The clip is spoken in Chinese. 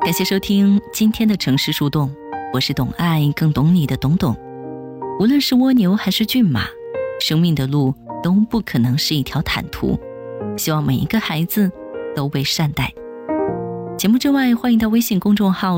感谢收听今天的城市树洞，我是懂爱更懂你的董董。无论是蜗牛还是骏马，生命的路都不可能是一条坦途，希望每一个孩子都被善待。节目之外，欢迎到微信公众号